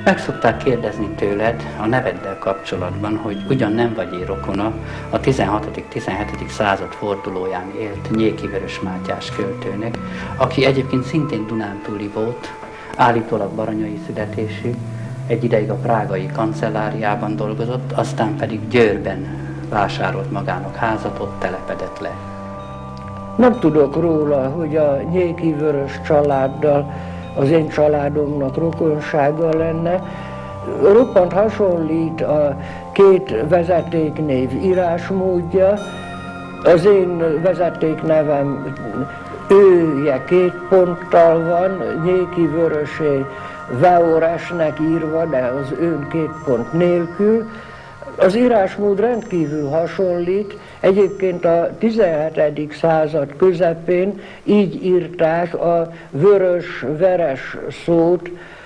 Meg szokták kérdezni tőled a neveddel kapcsolatban, hogy ugyan nem vagy rokona a 16.-17. század fordulóján élt Nyéki Vörös Mátyás költőnek, aki egyébként szintén dunántúli volt, állítólag baranyai születésű, egy ideig a prágai kancelláriában dolgozott, aztán pedig Győrben vásárolt magának házat, ott telepedett le. Nem tudok róla, hogy a Nyéki Vörös családdal az én családomnak rokonsága lenne. Roppant hasonlít a két vezetéknév írásmódja. Az én vezetéknevem ője 2 ponttal van, Nyéki Vörösé Veoresnek írva, de az őn 2 pont nélkül. Az írásmód rendkívül hasonlít, egyébként a 17. század közepén így írták a vörös-veres szót,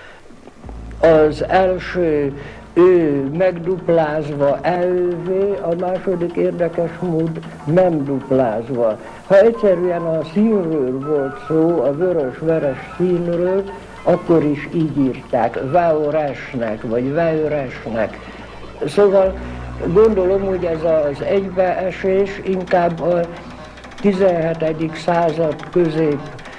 az első ő megduplázva elvé, a második érdekes mód nem duplázva. Ha egyszerűen a színről volt szó, a vörös-veres színről, akkor is így írták, Veoresnek vagy Veöresnek. Szóval gondolom, hogy ez az egybeesés inkább a 17. század közép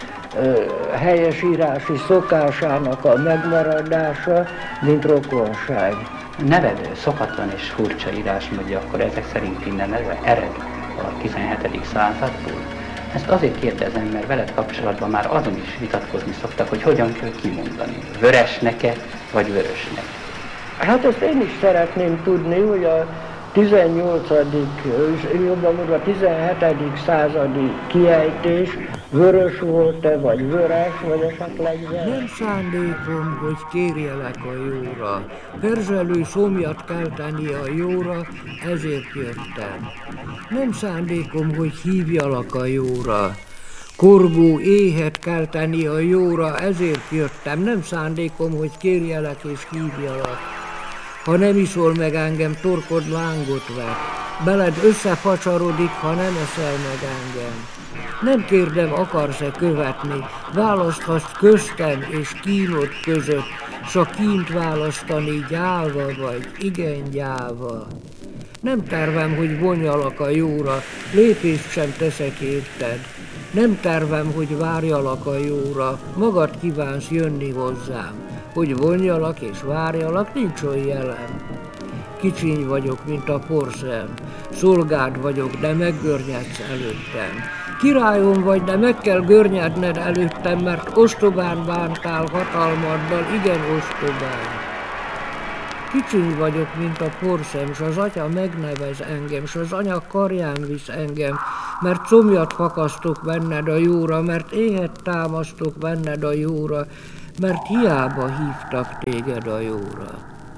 helyesírási szokásának a megmaradása, mint rokonság. Neved szokatlan és furcsa írásmódja, akkor ezek szerint innen ered a 17. századból? Ezt azért kérdezem, mert veled kapcsolatban már azon is vitatkozni szoktak, hogy hogyan kell kimondani, vöresnek-e vagy vörösnek. Hát ezt én is szeretném tudni, hogy a 18. jobban mondva a 17. századi kiejtés vörös volt-e, vagy vörös, vagy esetleg vörös. Nem szándékom, hogy kérjelek a jóra. Perzselő szomjat kelteni a jóra, ezért jöttem. Nem szándékom, hogy hívjalak a jóra. Korgó éhet kelteni a jóra, ezért jöttem. Nem szándékom, hogy kérjelek és hívjalak. Ha nem iszol meg engem, torkod lángot vet. Beled összefacsarodik, ha nem eszel meg engem. Nem kérdem, akarsz-e követni, választhatsz köztem és kínod között, s a kínt választani gyáva vagy, igen gyáva. Nem tervem, hogy vonjalak a jóra, lépést sem teszek érted. Nem tervem, hogy várjalak a jóra, magad kívánsz jönni hozzám. Hogy vonjalak és várjalak, nincs olyan jelen. Kicsiny vagyok, mint a porszem, szolgád vagyok, de meggörnyedsz előttem. Királyom vagy, de meg kell görnyedned előttem, mert ostobán bántál hatalmaddal, igen ostobán. Kicsiny vagyok, mint a porszem, s az atya megnevez engem, s az anya karján visz engem, mert comjat fakasztok benned a jóra, mert éhet támasztok benned a jóra, mert hiába hívtak téged a jóra.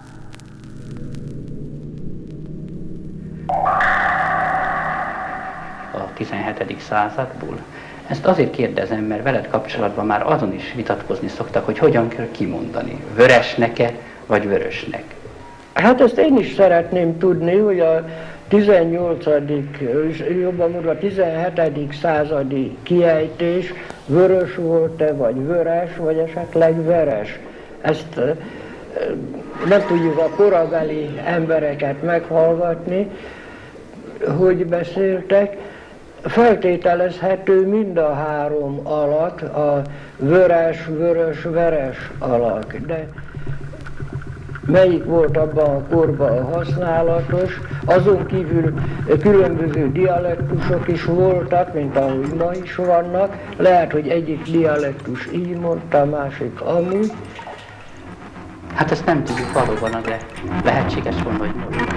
A 17. századból? Ezt azért kérdezem, mert veled kapcsolatban már azon is vitatkozni szoktak, hogy hogyan kell kimondani, vöresnek-e vagy vörösnek. Hát ezt én is szeretném tudni, hogy a 18. jobban mondva a 17. századi kiejtés vörös volt-e, vagy vörös, vagy esetleg veres. Ezt nem tudjuk a korabeli embereket meghallgatni, hogy beszéltek. Feltételezhető mind a három alak, a vörös, vörös, veres alak, de melyik volt abban a korban használatos, azon kívül különböző dialektusok is voltak, mint ahogy ma is vannak. Lehet, hogy egyik dialektus így mondta, a másik amúgy. Hát ezt nem tudjuk valóban, de lehetséges volna, hogy